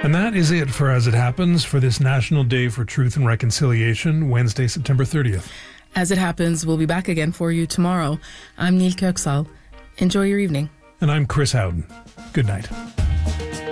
And that is it for As It Happens for this National Day for Truth and Reconciliation, Wednesday, September 30th. As It Happens, we'll be back again for you tomorrow. I'm Neil Köksal. Enjoy your evening. And I'm Chris Howden. Good night.